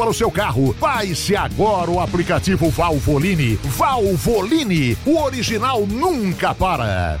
para o seu carro. Baixe agora o aplicativo Valvoline. Valvoline, o original nunca para.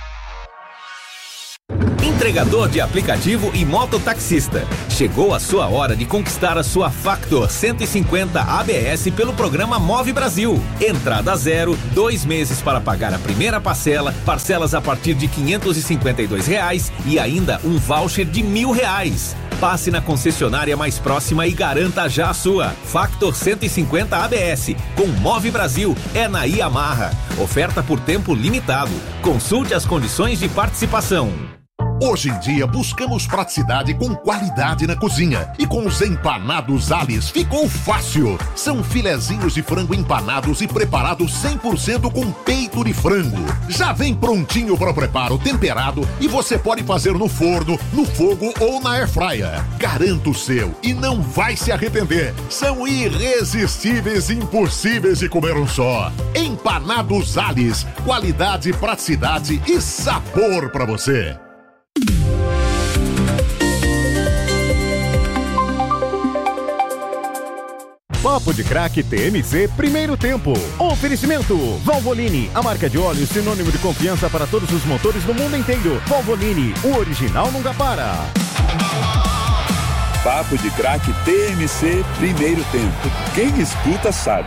Entregador de aplicativo e mototaxista. Chegou a sua hora de conquistar a sua Factor 150 ABS pelo programa Move Brasil. Entrada zero, 2 meses para pagar a primeira parcela, parcelas a partir de R$552 e ainda um voucher de R$1.000. Passe na concessionária mais próxima e garanta já a sua Factor 150 ABS. Com Move Brasil é na Yamaha. Oferta por tempo limitado. Consulte as condições de participação. Hoje em dia buscamos praticidade com qualidade na cozinha. E com os empanados Alice ficou fácil. São filezinhos de frango empanados e preparados 100% com peito de frango. Já vem prontinho para o preparo, temperado, e você pode fazer no forno, no fogo ou na airfryer. Garanta o seu e não vai se arrepender. São irresistíveis e impossíveis de comer um só. Empanados Alice, qualidade, praticidade e sabor para você. Papo de Craque TMC, primeiro tempo. Oferecimento: Valvoline, a marca de óleo sinônimo de confiança para todos os motores no mundo inteiro. Valvoline, o original nunca para. Papo de Craque TMC, primeiro tempo. Quem escuta sabe.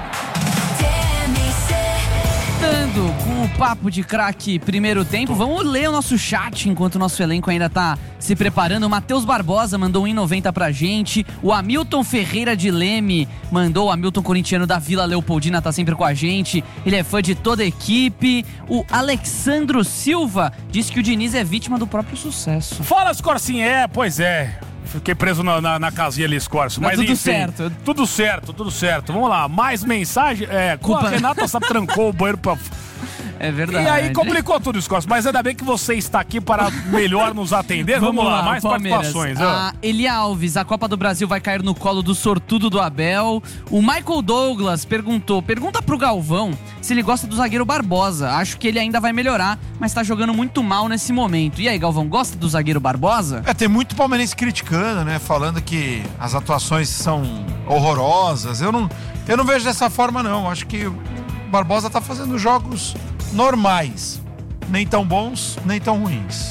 Com o Papo de Craque primeiro tempo, vamos ler o nosso chat enquanto o nosso elenco ainda tá se preparando. O Matheus Barbosa mandou 1,90 pra gente. O Hamilton Ferreira de Leme mandou. O Hamilton corintiano da Vila Leopoldina tá sempre com a gente. Ele é fã de toda a equipe. O Alexandro Silva diz que o Diniz é vítima do próprio sucesso. Fala, Scorcinho. Pois é. Fiquei preso na casinha ali, Scorcio. Mas tudo enfim, certo. Tudo certo. Vamos lá, mais mensagem. A Renata trancou o banheiro pra... É verdade. E aí complicou tudo, Scorcio. Mas ainda bem que você está aqui para melhor nos atender. Vamos lá, mais Palmeiras. participações. Eli Alves, a Copa do Brasil vai cair no colo do sortudo do Abel. O Michael Douglas pergunta pro Galvão se ele gosta do zagueiro Barbosa. Acho que ele ainda vai melhorar, mas tá jogando muito mal nesse momento. E aí, Galvão, gosta do zagueiro Barbosa? Tem muito palmeirense criticando, né? Falando que as atuações são horrorosas. Eu não vejo dessa forma, não. Acho que o Barbosa tá fazendo jogos normais. Nem tão bons, nem tão ruins.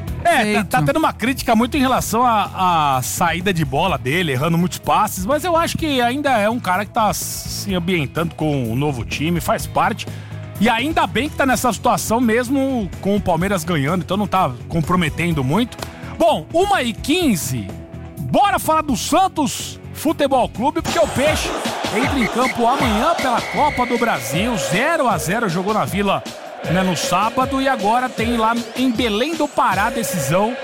Tá tendo uma crítica muito em relação à saída de bola dele, errando muitos passes, mas eu acho que ainda é um cara que tá se ambientando com o novo time, faz parte. E ainda bem que tá nessa situação mesmo com o Palmeiras ganhando, então não tá comprometendo muito. Bom, 1h15, bora falar do Santos Futebol Clube, porque o Peixe entra em campo amanhã pela Copa do Brasil, 0-0, jogou na Vila, né, no sábado, e agora tem lá em Belém do Pará a decisão.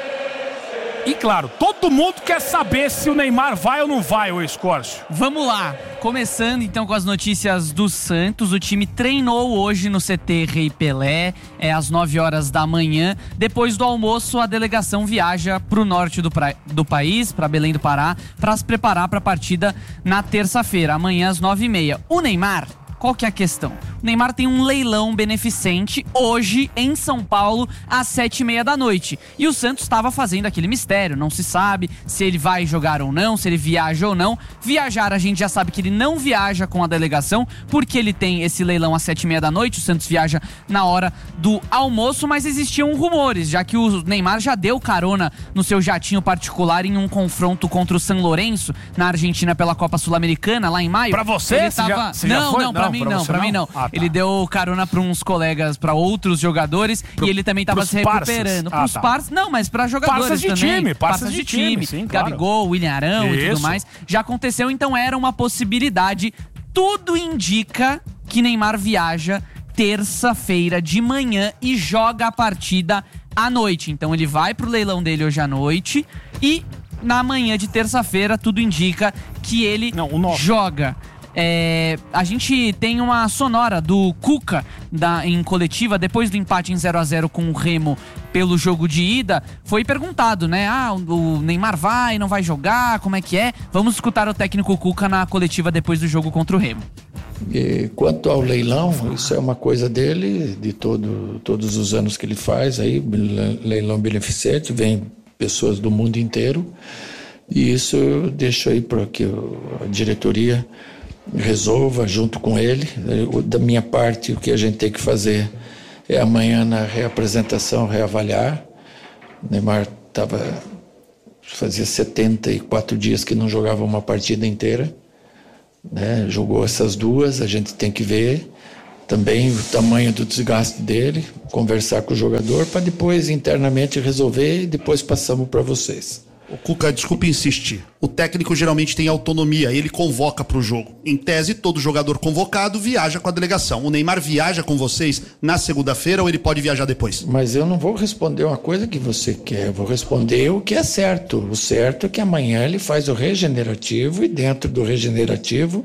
E claro, todo mundo quer saber se o Neymar vai ou não vai, ô Escórcio. Vamos lá, começando então com as notícias do Santos. O time treinou hoje no CT Rei Pelé, às 9h da manhã. Depois do almoço, a delegação viaja para o norte do país, para Belém do Pará, para se preparar para a partida na terça-feira, amanhã às 9h30. O Neymar, qual que é a questão? O Neymar tem um leilão beneficente hoje em São Paulo às 7h30 da noite. E o Santos estava fazendo aquele mistério, não se sabe se ele vai jogar ou não, se ele viaja ou não. Viajar, a gente já sabe que ele não viaja com a delegação, porque ele tem esse leilão às 7h30 da noite. O Santos viaja na hora do almoço, mas existiam rumores, já que o Neymar já deu carona no seu jatinho particular em um confronto contra o San Lourenço, na Argentina, pela Copa Sul-Americana, lá em maio. Pra você? Ele tava... Não, pra mim não. Tá. Ele deu carona pra uns colegas, pra outros jogadores, e ele também tava se recuperando. Pros parças, não, mas pra jogadores também. Parças de time, sim, claro. Gabigol, William Arão e tudo mais. Já aconteceu, então era uma possibilidade. Tudo indica que Neymar viaja terça-feira de manhã e joga a partida à noite. Então ele vai pro leilão dele hoje à noite e na manhã de terça-feira tudo indica que ele joga. A gente tem uma sonora do Cuca em coletiva, depois do empate em 0-0 com o Remo pelo jogo de ida. Foi perguntado, né? O Neymar vai, não vai jogar, como é que é? Vamos escutar o técnico Cuca na coletiva depois do jogo contra o Remo. E quanto ao leilão, isso é uma coisa dele, de todos os anos que ele faz, aí, leilão beneficente, vem pessoas do mundo inteiro. E isso eu deixo aí para que a diretoria resolva junto com ele. Da minha parte, o que a gente tem que fazer é amanhã na reapresentação reavaliar. O Neymar fazia 74 dias que não jogava uma partida inteira, né? Jogou essas 2, a gente tem que ver também o tamanho do desgaste dele, conversar com o jogador para depois internamente resolver e depois passamos para vocês. O Cuca, desculpe insistir. O técnico geralmente tem autonomia, ele convoca para o jogo. Em tese, todo jogador convocado viaja com a delegação. O Neymar viaja com vocês na segunda-feira ou ele pode viajar depois? Mas eu não vou responder uma coisa que você quer, eu vou responder o que é certo. O certo é que amanhã ele faz o regenerativo e dentro do regenerativo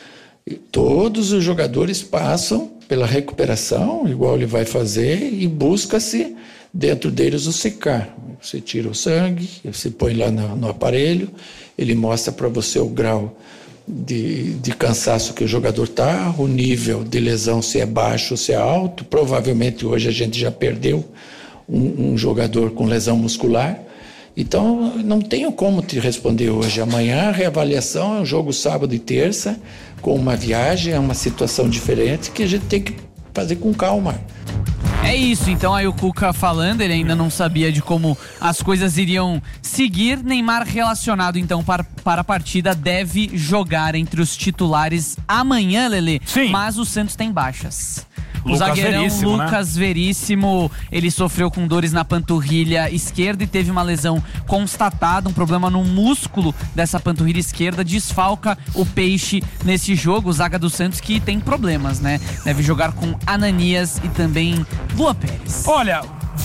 todos os jogadores passam pela recuperação, igual ele vai fazer, e busca-se dentro deles o secar. Você tira o sangue, você põe lá no aparelho, ele mostra para você o grau de cansaço que o jogador está, o nível de lesão, se é baixo ou se é alto. Provavelmente hoje a gente já perdeu um jogador com lesão muscular. Então não tenho como te responder hoje. Amanhã a reavaliação é um jogo sábado e terça, com uma viagem, é uma situação diferente que a gente tem que fazer com calma. É isso, então aí o Cuca falando, ele ainda não sabia de como as coisas iriam seguir. Neymar relacionado então para a partida, deve jogar entre os titulares amanhã, Lelê. Sim. Mas o Santos tem baixas. O Lucas zagueirão Veríssimo, Lucas Veríssimo, ele sofreu com dores na panturrilha esquerda e teve uma lesão constatada, um problema no músculo dessa panturrilha esquerda, desfalca o Peixe nesse jogo. O zaga do Santos que tem problemas, né? Deve jogar com Ananias e também Lua Pérez. Olha,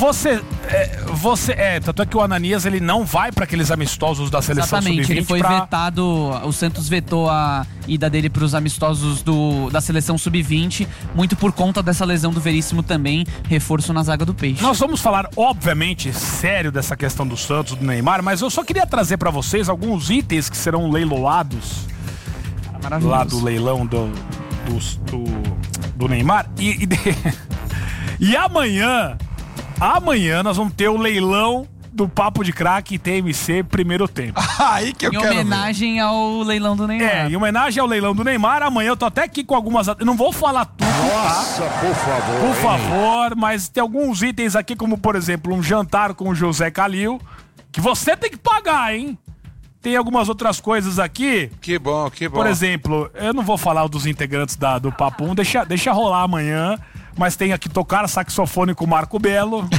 tanto é que o Ananias ele não vai para aqueles amistosos da seleção sub-20. Exatamente, ele foi vetado, o Santos vetou a ida dele para os amistosos da seleção sub-20, muito por conta dessa lesão do Veríssimo também, reforço na zaga do Peixe. Nós vamos falar, obviamente, sério dessa questão do Santos, do Neymar, mas eu só queria trazer para vocês alguns itens que serão leiloados lá do leilão do Neymar. E Amanhã nós vamos ter o leilão do Papo de Craque TMC primeiro tempo. Aí que eu quero ver. Em homenagem ao leilão do Neymar. Em homenagem ao leilão do Neymar. Amanhã eu tô até aqui com algumas... Eu não vou falar tudo, Nossa, tá? por favor. Por favor, mas tem alguns itens aqui, como por exemplo, um jantar com o José Calil, que você tem que pagar, hein? Tem algumas outras coisas aqui. Que bom, que bom. Por exemplo, eu não vou falar dos integrantes do Papo 1, deixa rolar amanhã. Mas tem aqui tocar saxofone com o Marco Belo.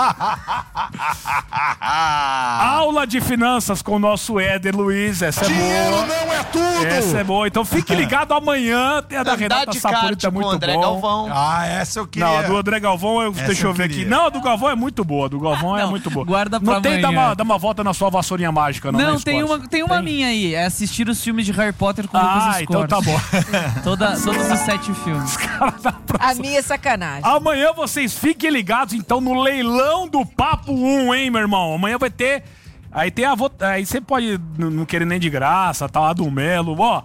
Aula de finanças com o nosso Éder Luiz. Essa é boa. Dinheiro não é tudo. Essa é boa. Então fique ligado amanhã. Tem a da Renata Sapurita, muito bom. André Galvão. Essa eu queria. Não, a do André Galvão, deixa eu ver aqui. Não, a do Galvão é muito boa. A do Galvão é muito boa. Guarda pra amanhã. Não tem dar uma volta na sua vassourinha mágica, não. Não, tem uma minha aí. É assistir os filmes de Harry Potter com o Lucas Escorte. Então tá bom. Todos os 7 filmes. A minha é sacanagem. Amanhã vocês fiquem ligados, então, no leilão do Papo 1, hein, meu irmão? Amanhã vai ter... Aí tem aí você pode não querer nem de graça, tá lá do Melo, ó.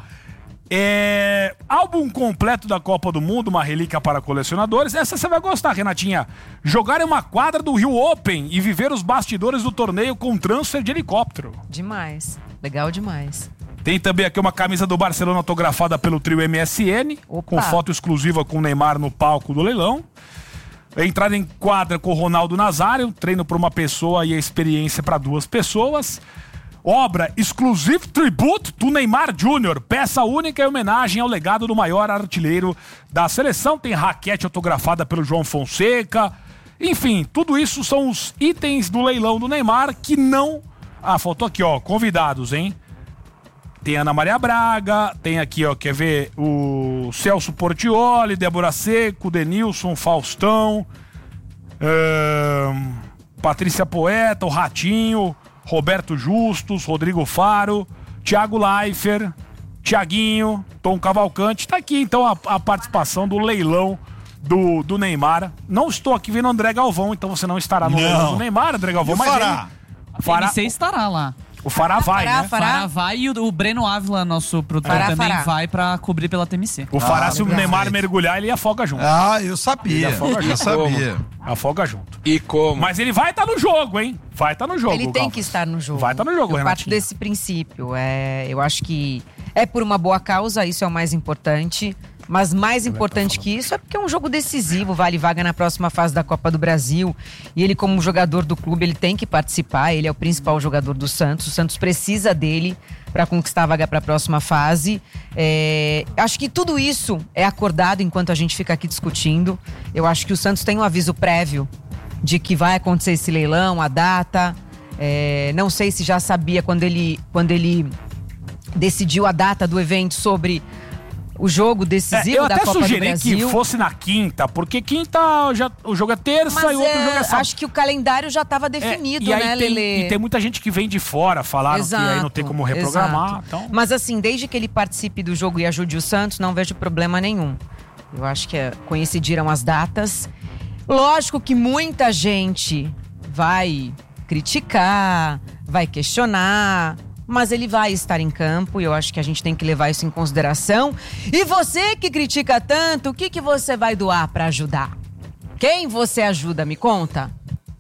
Álbum completo da Copa do Mundo, uma relíquia para colecionadores. Essa você vai gostar, Renatinha. Jogar em uma quadra do Rio Open e viver os bastidores do torneio com transfer de helicóptero. Demais. Legal demais. Tem também aqui uma camisa do Barcelona autografada pelo trio MSN, com foto exclusiva com o Neymar no palco do leilão. Entrada em quadra com o Ronaldo Nazário, treino para uma pessoa e a experiência para 2 pessoas. Obra Exclusive Tribute do Neymar Jr., peça única em homenagem ao legado do maior artilheiro da seleção. Tem raquete autografada pelo João Fonseca. Enfim, tudo isso são os itens do leilão do Neymar que não... faltou aqui, ó, convidados, hein? Tem Ana Maria Braga, tem aqui, ó, quer ver, o Celso Portioli, Débora Seco, Denilson, Faustão, Patrícia Poeta, o Ratinho, Roberto Justus, Rodrigo Faro, Thiago Leifert, Thiaguinho, Tom Cavalcante. Tá aqui, então, a participação do leilão do Neymar. Não estou aqui vendo André Galvão, então você não estará no leilão do Neymar, André Galvão, mas Fará. Ele estará lá. O Fará vai, né? Fará vai e o Breno Ávila, nosso produtor, também vai pra cobrir pela TMC. O Fará, se o Neymar mergulhar, ele afoga junto. Ah, eu sabia. Eu sabia. Afoga junto. E como? Mas ele vai estar no jogo, hein? Vai estar no jogo. Ele tem que estar no jogo. Vai estar no jogo, Eu parto desse princípio. Eu acho que é por uma boa causa, isso é o mais importante. Mas mais importante que isso é porque é um jogo decisivo, vale vaga na próxima fase da Copa do Brasil. E ele, como jogador do clube, ele tem que participar. Ele é o principal jogador do Santos. O Santos precisa dele para conquistar a vaga para a próxima fase. Acho que tudo isso é acordado enquanto a gente fica aqui discutindo. Eu acho que o Santos tem um aviso prévio de que vai acontecer esse leilão, a data. Não sei se já sabia quando ele decidiu a data do evento sobre o jogo decisivo da Copa do Brasil. Eu até sugeri que fosse na quinta, porque quinta o jogo é terça e o outro jogo é sábado. Acho que o calendário já estava definido, né, Lelê? E tem muita gente que vem de fora, falaram que aí não tem como reprogramar. Então... Mas assim, desde que ele participe do jogo e ajude o Santos, não vejo problema nenhum. Eu acho que coincidiram as datas. Lógico que muita gente vai criticar, vai questionar, mas ele vai estar em campo e eu acho que a gente tem que levar isso em consideração. E você que critica tanto, o que você vai doar para ajudar? Quem você ajuda? Me conta.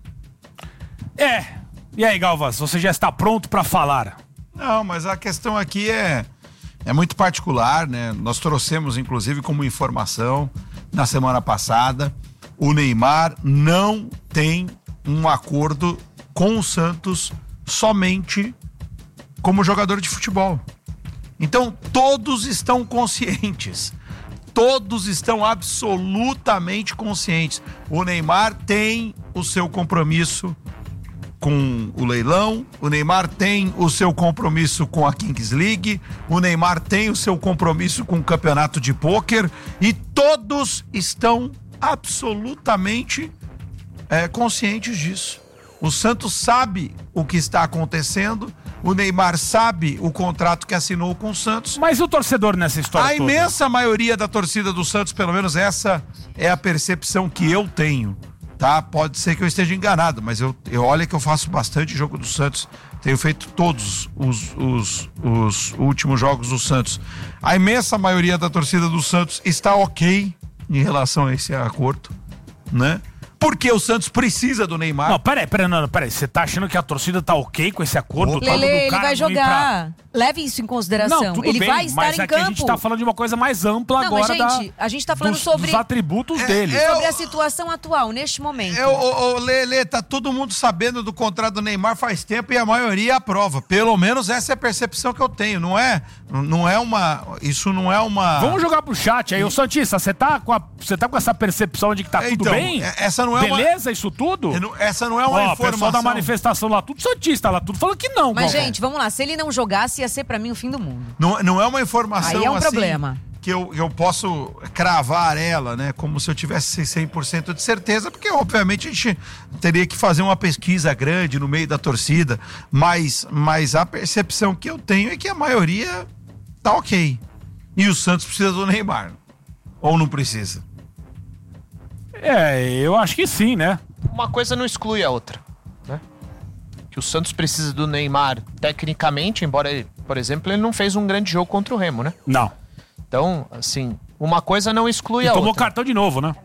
E aí, Galvas, você já está pronto para falar? Não, mas a questão aqui é muito particular, né? Nós trouxemos, inclusive, como informação na semana passada, o Neymar não tem um acordo com o Santos somente como jogador de futebol. Então, todos estão conscientes. Todos estão absolutamente conscientes. O Neymar tem o seu compromisso com o leilão, o Neymar tem o seu compromisso com a Kings League, o Neymar tem o seu compromisso com o campeonato de pôquer e todos estão absolutamente conscientes disso. O Santos sabe o que está acontecendo, o Neymar sabe o contrato que assinou com o Santos. Mas o torcedor nessa história toda? A imensa maioria da torcida do Santos, pelo menos essa é a percepção que eu tenho, tá? Pode ser que eu esteja enganado, mas eu olha que eu faço bastante jogo do Santos, tenho feito todos os últimos jogos do Santos. A imensa maioria da torcida do Santos está ok em relação a esse acordo, né? Porque o Santos precisa do Neymar. Não, peraí. Você tá achando que a torcida tá ok com esse acordo? Lelê, ele vai jogar. Leve isso em consideração. Não, tudo ele bem, vai estar mas em aqui campo. a gente tá falando de uma coisa mais ampla agora. Mas, a gente tá falando sobre dos atributos dele. Sobre a situação atual, neste momento. Lelê, tá todo mundo sabendo do contrato do Neymar faz tempo e a maioria aprova. Pelo menos essa é a percepção que eu tenho. Isso não é uma... Vamos jogar pro chat aí. Ô, Santista, você tá com essa percepção de que tá tudo bem? Essa não é beleza, isso tudo? Essa não é uma informação. O pessoal da manifestação lá, tudo Santista lá, tudo falando que não. Mas, gente, vamos lá. Se ele não jogasse, ia ser pra mim o fim do mundo. Não é uma informação aí é um problema. Que eu posso cravar ela, né? Como se eu tivesse 100% de certeza, porque obviamente a gente teria que fazer uma pesquisa grande no meio da torcida, mas a percepção que eu tenho é que a maioria tá ok. E o Santos precisa do Neymar. Ou não precisa? Eu acho que sim, né? Uma coisa não exclui a outra, né? Que o Santos precisa do Neymar tecnicamente, embora, por exemplo, ele não fez um grande jogo contra o Remo, né? Não. Então, assim, uma coisa não exclui a outra. Tomou cartão de novo, né?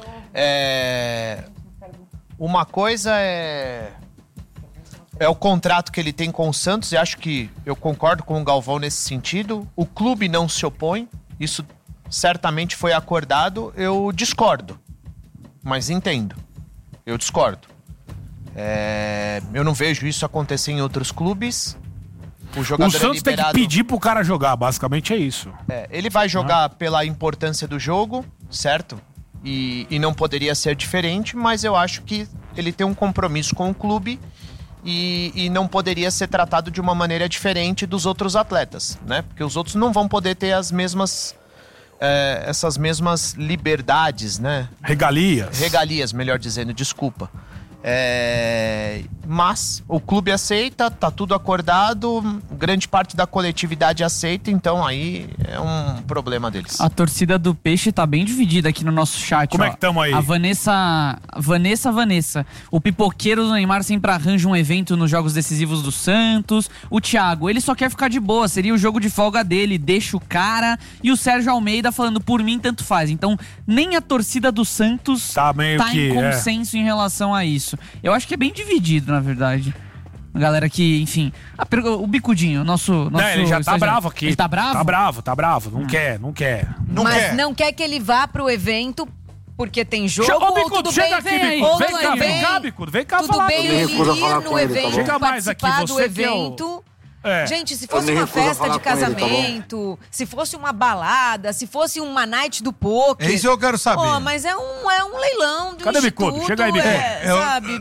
Uma coisa é o contrato que ele tem com o Santos, e acho que eu concordo com o Galvão nesse sentido. O clube não se opõe, isso certamente foi acordado. Eu discordo, mas entendo. Eu discordo. Eu não vejo isso acontecer em outros clubes. O Santos tem que pedir pro cara jogar, basicamente é isso. Ele vai jogar pela importância do jogo, certo? E não poderia ser diferente, mas eu acho que ele tem um compromisso com o clube e não poderia ser tratado de uma maneira diferente dos outros atletas, né? Porque os outros não vão poder ter as mesmas... essas mesmas liberdades, né? Regalias, melhor dizendo, desculpa. mas o clube aceita, tá tudo acordado, grande parte da coletividade aceita, então aí é um problema deles. A torcida do Peixe tá bem dividida aqui no nosso chat. Como é que tamo aí? A Vanessa. O pipoqueiro do Neymar sempre arranja um evento nos jogos decisivos do Santos. O Thiago, ele só quer ficar de boa, seria o jogo de folga dele, deixa o cara. E o Sérgio Almeida falando, por mim tanto faz. Então, nem a torcida do Santos tá em consenso em relação a isso. Eu acho que é bem dividido, na verdade. A galera que, enfim... o Bicudinho, nosso ele já tá bravo aqui. Ele tá bravo? Tá bravo. Não quer. Mas não quer que ele vá pro evento porque tem jogo. Ô, Bicudo, chega aqui, Bicudo. Vem cá, Bicudo. Vem cá falar comigo. Tudo bem ele ir no evento, chega mais aqui, participar você do evento... Gente, se fosse uma festa de casamento, se fosse uma balada, se fosse uma night do poker... É isso que eu quero saber. Mas é um leilão de Cadê o Bicudo? Chega aí, Bicudo. Sabe?